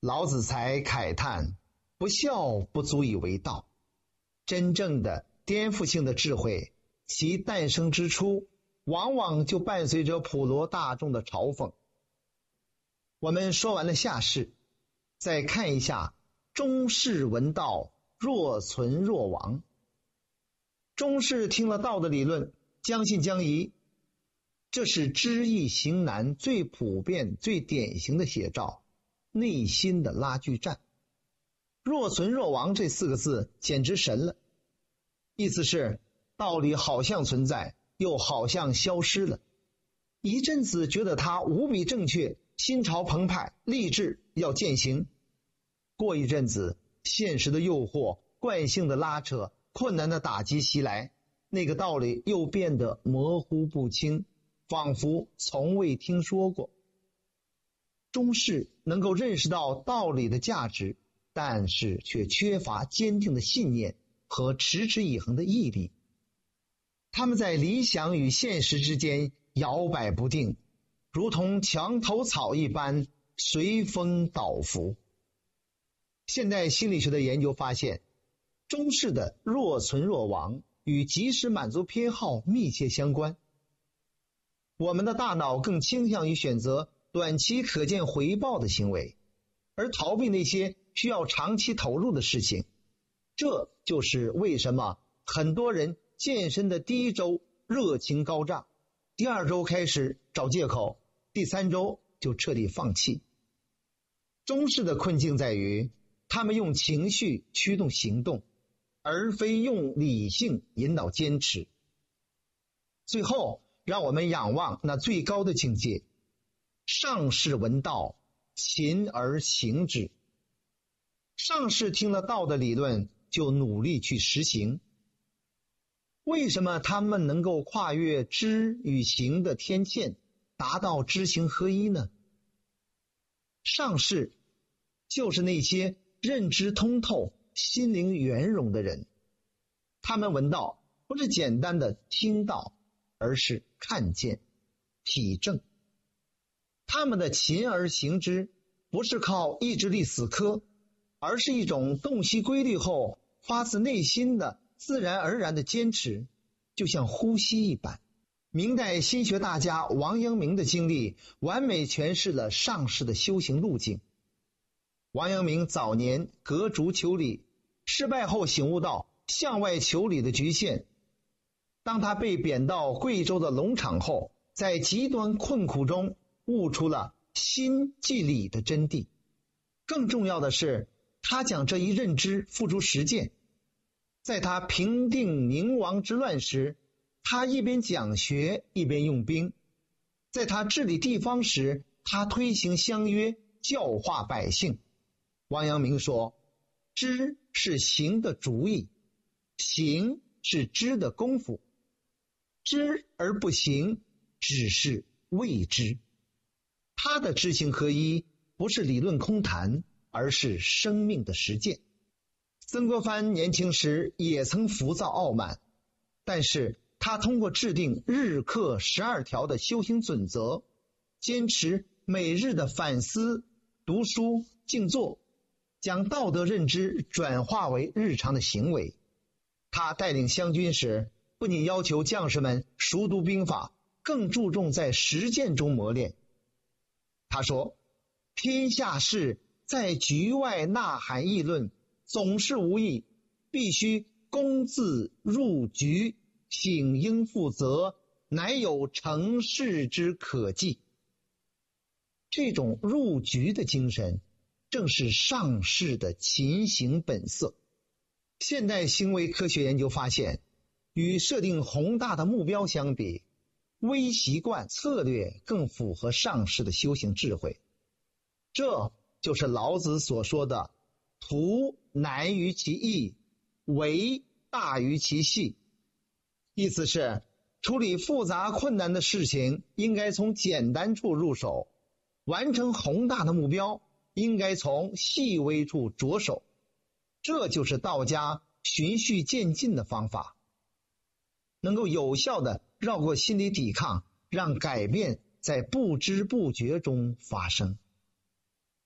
老子才慨叹，不孝不足以为道。真正的颠覆性的智慧，其诞生之初，往往就伴随着普罗大众的嘲讽。我们说完了下士，再看一下中士闻道，若存若亡。中士听了道的理论，将信将疑，这是知易行难最普遍最典型的写照，内心的拉锯战。若存若亡这4个字简直神了，意思是道理好像存在，又好像消失了。一阵子觉得它无比正确，心潮澎湃，立志要践行。过一阵子，现实的诱惑，惯性的拉扯，困难的打击袭来，那个道理又变得模糊不清，仿佛从未听说过。中士能够认识到道理的价值，但是却缺乏坚定的信念和持之以恒的毅力。他们在理想与现实之间摇摆不定，如同墙头草一般随风倒伏。现代心理学的研究发现，中士的若存若亡与及时满足偏好密切相关。我们的大脑更倾向于选择短期可见回报的行为，而逃避那些需要长期投入的事情。这就是为什么很多人健身的第1周热情高涨，第2周开始找借口，第3周就彻底放弃。中士的困境在于，他们用情绪驱动行动，而非用理性引导坚持。最后，让我们仰望那最高的境界，上士闻道，勤而行之。上士听了道的理论，就努力去实行。为什么他们能够跨越知与行的天堑，达到知行合一呢？上士就是那些认知通透、心灵圆融的人。他们闻道不是简单的听到，而是看见、体证。他们的勤而行之，不是靠意志力死磕，而是一种洞悉规律后发自内心的自然而然的坚持，就像呼吸一般。明代心学大家王阳明的经历完美诠释了上士的修行路径。王阳明早年革竹求理，失败后醒悟到向外求理的局限。当他被贬到贵州的农场后，在极端困苦中悟出了心即理的真谛。更重要的是，他将这一认知付诸实践。在他平定宁王之乱时，他一边讲学一边用兵；在他治理地方时，他推行乡约，教化百姓。王阳明说，知是行的主意，行是知的功夫，知而不行，只是未知。他的知行合一不是理论空谈，而是生命的实践。曾国藩年轻时也曾浮躁傲慢，但是他通过制定日课12条的修行准则，坚持每日的反思、读书、静坐，将道德认知转化为日常的行为。他带领湘军时，不仅要求将士们熟读兵法，更注重在实践中磨练。他说，天下事在局外呐喊议论，总是无益，必须公自入局，请应负责，乃有成事之可计。这种入局的精神，正是上士的勤行本色。现代行为科学研究发现，与设定宏大的目标相比，微习惯策略更符合上士的修行智慧。这就是老子所说的图难于其易，为大于其细。意思是，处理复杂困难的事情应该从简单处入手，完成宏大的目标应该从细微处着手。这就是道家循序渐进的方法，能够有效地绕过心理抵抗，让改变在不知不觉中发生。